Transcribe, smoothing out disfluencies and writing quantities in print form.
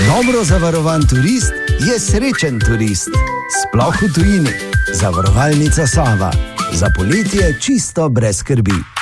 Dobro zavarovan turist je srečen turist. Sploh v tujini. Zavarovalnica Sava. Za poletje čisto brez skrbi.